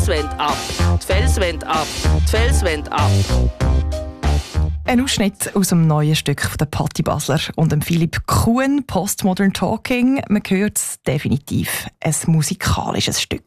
Felswand ab, die Felswand ab, die Felswand ab. Ein Ausschnitt aus dem neuen Stück von der Patti Basler und dem Philipp Kuhn, Postmodern Talking. Man hört es definitiv, ein musikalisches Stück.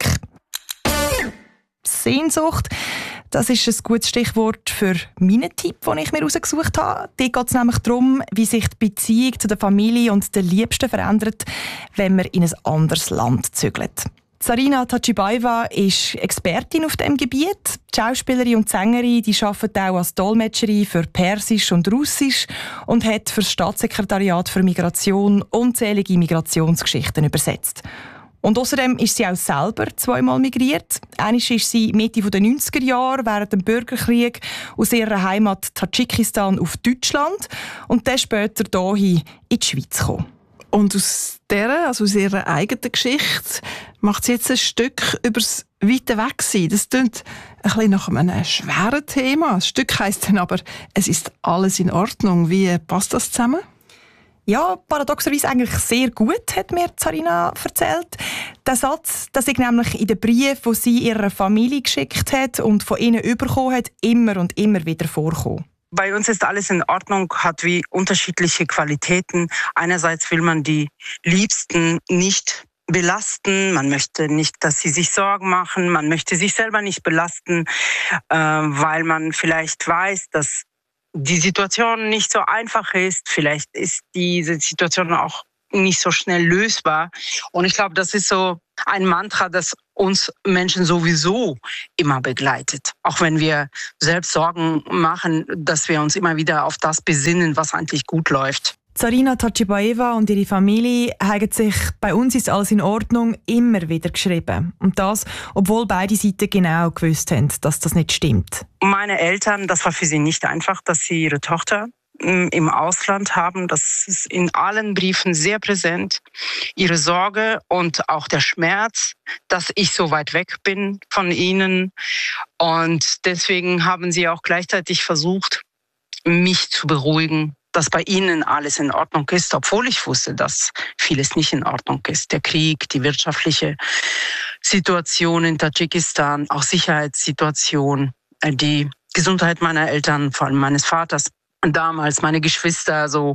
Sehnsucht, das ist ein gutes Stichwort für meinen Tipp, den ich mir herausgesucht habe. Dort geht es nämlich darum, wie sich die Beziehung zu der Familie und den Liebsten verändert, wenn man in ein anderes Land zügelt. Zarina Tachibaeva ist Expertin auf diesem Gebiet. Die Schauspielerin und Sängerin die arbeitet auch als Dolmetscherin für Persisch und Russisch und hat für das Staatssekretariat für Migration unzählige Migrationsgeschichten übersetzt. Und außerdem ist sie auch selber zweimal migriert. Einmal ist sie Mitte der 90er Jahre während dem Bürgerkrieg aus ihrer Heimat Tadschikistan auf Deutschland und dann später hierhin in die Schweiz gekommen. Und aus ihrer eigenen Geschichte macht sie jetzt ein Stück über das weite Wegsein. Das klingt ein bisschen nach einem schweren Thema. Das Stück heisst dann aber «Es ist alles in Ordnung». Wie passt das zusammen? Ja, paradoxerweise eigentlich sehr gut, hat mir Zarina erzählt. Der Satz, dass ich nämlich in den Brief, den sie ihrer Familie geschickt hat und von ihnen bekommen hat, immer und immer wieder vorkommt. Bei uns ist alles in Ordnung, hat wie unterschiedliche Qualitäten. Einerseits will man die Liebsten nicht belasten, man möchte nicht, dass sie sich Sorgen machen, man möchte sich selber nicht belasten, weil man vielleicht weiß, dass die Situation nicht so einfach ist. Vielleicht ist diese Situation auch nicht so schnell lösbar. Und ich glaube, das ist so ein Mantra, das uns Menschen sowieso immer begleitet. Auch wenn wir selbst Sorgen machen, dass wir uns immer wieder auf das besinnen, was eigentlich gut läuft. Zarina Tachibaeva und ihre Familie haben sich «Bei uns ist alles in Ordnung» immer wieder geschrieben. Und das, obwohl beide Seiten genau gewusst haben, dass das nicht stimmt. Meine Eltern, das war für sie nicht einfach, dass sie ihre Tochter im Ausland haben. Das ist in allen Briefen sehr präsent. Ihre Sorge und auch der Schmerz, dass ich so weit weg bin von ihnen. Und deswegen haben sie auch gleichzeitig versucht, mich zu beruhigen, dass bei ihnen alles in Ordnung ist, obwohl ich wusste, dass vieles nicht in Ordnung ist. Der Krieg, die wirtschaftliche Situation in Tadschikistan, auch Sicherheitssituation, die Gesundheit meiner Eltern, vor allem meines Vaters, damals meine Geschwister so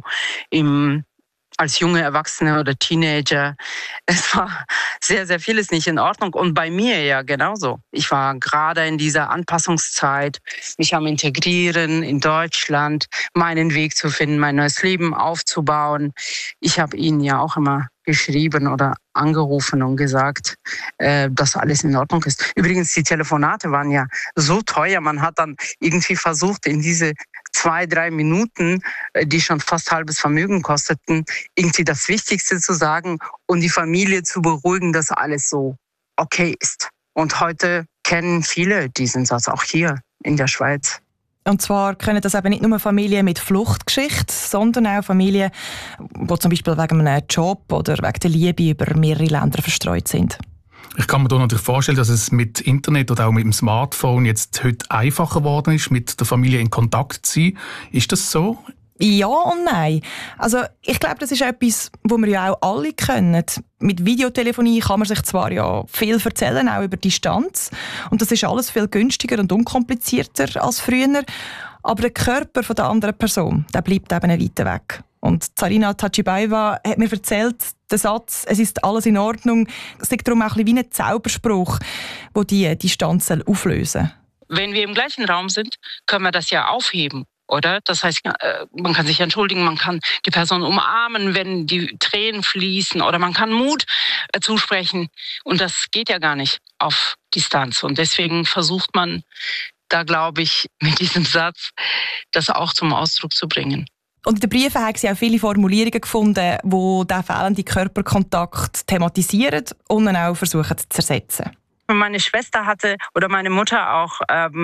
als junge Erwachsene oder Teenager. Es war sehr, sehr vieles nicht in Ordnung. Und bei mir ja genauso. Ich war gerade in dieser Anpassungszeit, mich am Integrieren in Deutschland, meinen Weg zu finden, mein neues Leben aufzubauen. Ich habe ihnen ja auch immer geschrieben oder angerufen und gesagt, dass alles in Ordnung ist. Übrigens, die Telefonate waren ja so teuer. Man hat dann irgendwie versucht, in diese 2-3 Minuten, die schon fast halbes Vermögen kosteten, irgendwie das Wichtigste zu sagen und die Familie zu beruhigen, dass alles so okay ist. Und heute kennen viele diesen Satz, auch hier in der Schweiz. Und zwar können das eben nicht nur Familien mit Fluchtgeschichte, sondern auch Familien, die zum Beispiel wegen einem Job oder wegen der Liebe über mehrere Länder verstreut sind. Ich kann mir da natürlich vorstellen, dass es mit Internet oder auch mit dem Smartphone jetzt heute einfacher geworden ist, mit der Familie in Kontakt zu sein. Ist das so? Ja und nein. Also ich glaube, das ist etwas, wo wir ja auch alle können. Mit Videotelefonie kann man sich zwar ja viel erzählen, auch über Distanz. Und das ist alles viel günstiger und unkomplizierter als früher. Aber der Körper der anderen Person, der bleibt eben weit weg. Und Zarina Tachibaeva hat mir erzählt, der Satz, es ist alles in Ordnung, es ist darum auch ein bisschen wie ein Zauberspruch, der die Distanz auflösen soll. Wenn wir im gleichen Raum sind, können wir das ja aufheben, oder? Das heißt, man kann sich entschuldigen, man kann die Person umarmen, wenn die Tränen fließen, oder man kann Mut zusprechen. Und das geht ja gar nicht auf Distanz. Und deswegen versucht man da, glaube ich, mit diesem Satz das auch zum Ausdruck zu bringen. Und in den Briefen haben sie auch viele Formulierungen gefunden, die den fehlenden Körperkontakt thematisieren und ihn auch versuchen zu ersetzen. Meine Schwester hatte, oder meine Mutter auch,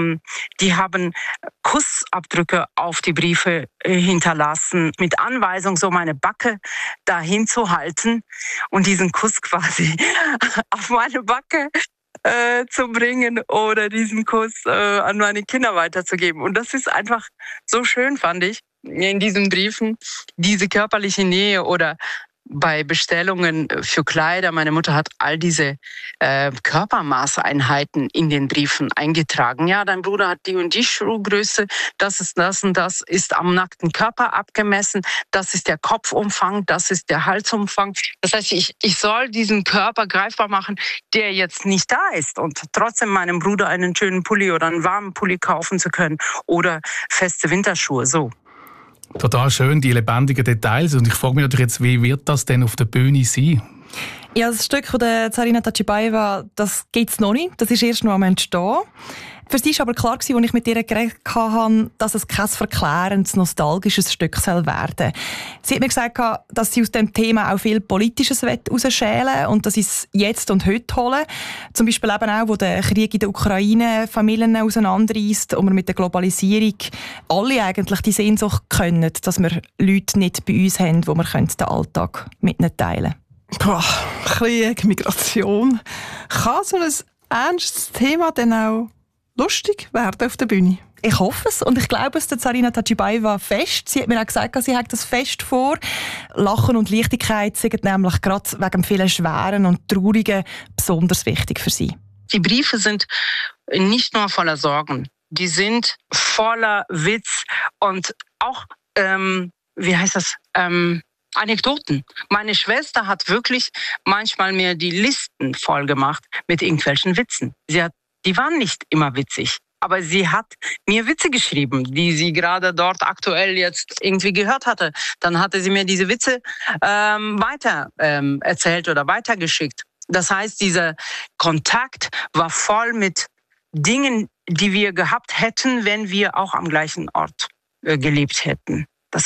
die haben Kussabdrücke auf die Briefe hinterlassen, mit Anweisung, so meine Backe dahin zu halten und diesen Kuss quasi auf meine Backe zu bringen oder diesen Kuss an meine Kinder weiterzugeben. Und das ist einfach so schön, fand ich, in diesen Briefen, diese körperliche Nähe oder bei Bestellungen für Kleider, meine Mutter hat all diese Körpermaßeinheiten in den Briefen eingetragen. Ja, dein Bruder hat die und die Schuhgröße, das ist das und das, ist am nackten Körper abgemessen, das ist der Kopfumfang, das ist der Halsumfang. Das heißt, ich soll diesen Körper greifbar machen, der jetzt nicht da ist und trotzdem meinem Bruder einen schönen Pulli oder einen warmen Pulli kaufen zu können oder feste Winterschuhe, so. Total schön, die lebendigen Details. Und ich frage mich natürlich jetzt, wie wird das denn auf der Bühne sein? Ja, das Stück von der Zarina Tachibaeva, das gibt es noch nicht. Das ist erst noch am Entstehen. Für sie war aber klar, als ich mit ihr geredet habe, dass es kein verklärendes, nostalgisches Stück werden soll. Sie hat mir gesagt, dass sie aus dem Thema auch viel Politisches herausschälen will und dass sie es jetzt und heute holen. Zum Beispiel eben auch, wo der Krieg in der Ukraine Familien auseinanderreißt und wir mit der Globalisierung alle eigentlich die Sehnsucht können, dass wir Leute nicht bei uns haben, wo wir den Alltag mit ihnen teilen können. Krieg, Migration. Kann so ein ernstes Thema dann auch lustig werden auf der Bühne? Ich hoffe es und ich glaube es der Zarina Tachibaeva fest. Sie hat mir auch gesagt, sie hat das fest vor. Lachen und Leichtigkeit sind nämlich gerade wegen vielen Schweren und Traurigen besonders wichtig für sie. Die Briefe sind nicht nur voller Sorgen, die sind voller Witz und auch, Anekdoten. Meine Schwester hat wirklich manchmal mir die Listen voll gemacht mit irgendwelchen Witzen. Die waren nicht immer witzig, aber sie hat mir Witze geschrieben, die sie gerade dort aktuell jetzt irgendwie gehört hatte. Dann hatte sie mir diese Witze weiter erzählt oder weitergeschickt. Das heißt, dieser Kontakt war voll mit Dingen, die wir gehabt hätten, wenn wir auch am gleichen Ort gelebt hätten.